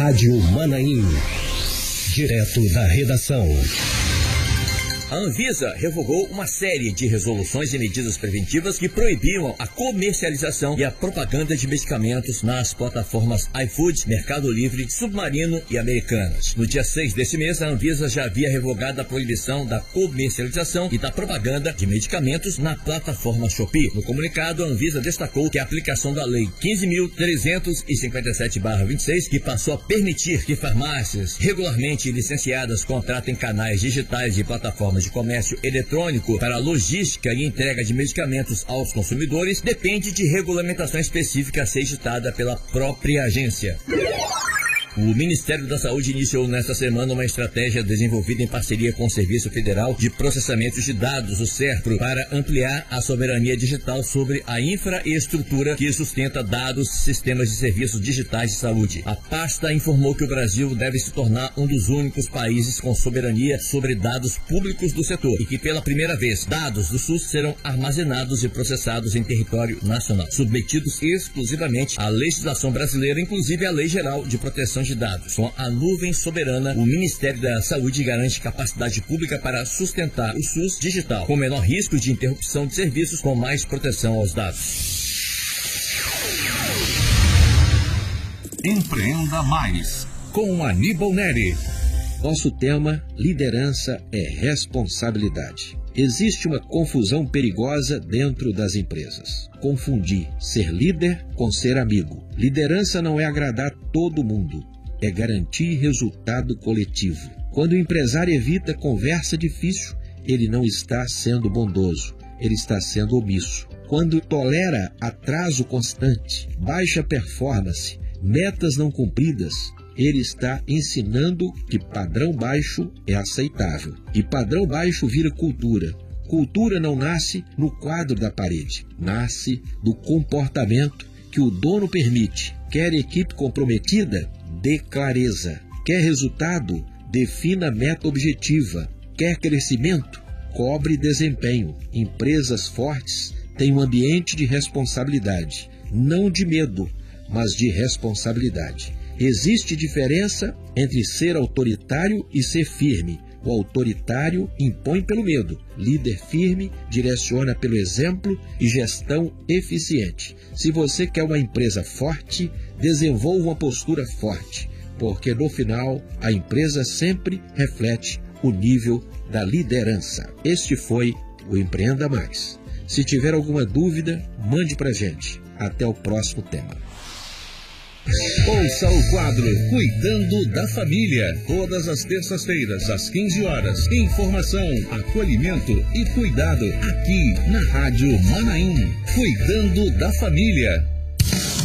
Rádio Manaim. Direto da redação. A Anvisa revogou uma série de resoluções e medidas preventivas que proibiam a comercialização e a propaganda de medicamentos nas plataformas iFood, Mercado Livre, Submarino e Americanas. No dia 6 desse mês, a Anvisa já havia revogado a proibição da comercialização e da propaganda de medicamentos na plataforma Shopee. No comunicado, a Anvisa destacou que a aplicação da Lei 15.357/26, que passou a permitir que farmácias regularmente licenciadas contratem canais digitais e plataformas de comércio eletrônico para logística e entrega de medicamentos aos consumidores, depende de regulamentação específica a ser editada pela própria agência. O Ministério da Saúde iniciou nesta semana uma estratégia desenvolvida em parceria com o Serviço Federal de Processamento de Dados, o SERPRO, para ampliar a soberania digital sobre a infraestrutura que sustenta dados, sistemas de serviços digitais de saúde. A pasta informou que o Brasil deve se tornar um dos únicos países com soberania sobre dados públicos do setor e que, pela primeira vez, dados do SUS serão armazenados e processados em território nacional, submetidos exclusivamente à legislação brasileira, inclusive à Lei Geral de Proteção de Dados. Com a nuvem soberana, o Ministério da Saúde garante capacidade pública para sustentar o SUS digital, com menor risco de interrupção de serviços, com mais proteção aos dados. Empreenda Mais, com Aníbal Neri. Nosso tema, liderança é responsabilidade. Existe uma confusão perigosa dentro das empresas. Confundir ser líder com ser amigo. Liderança não é agradar todo mundo, é garantir resultado coletivo. Quando o empresário evita conversa difícil, ele não está sendo bondoso, ele está sendo omisso. Quando tolera atraso constante, baixa performance, metas não cumpridas, ele está ensinando que padrão baixo é aceitável. E padrão baixo vira cultura. Cultura não nasce no quadro da parede, nasce do comportamento que o dono permite. Quer equipe comprometida? Dê clareza. Quer resultado? Defina meta objetiva. Quer crescimento? Cobre desempenho. Empresas fortes têm um ambiente de responsabilidade, não de medo, mas de responsabilidade. Existe diferença entre ser autoritário e ser firme. O autoritário impõe pelo medo. Líder firme direciona pelo exemplo e gestão eficiente. Se você quer uma empresa forte, desenvolva uma postura forte, porque no final a empresa sempre reflete o nível da liderança. Este foi o Empreenda Mais. Se tiver alguma dúvida, mande pra gente. Até o próximo tema. Ouça o quadro Cuidando da Família, todas as terças-feiras, às 15 horas. Informação, acolhimento e cuidado aqui na Rádio Manaim. Cuidando da Família.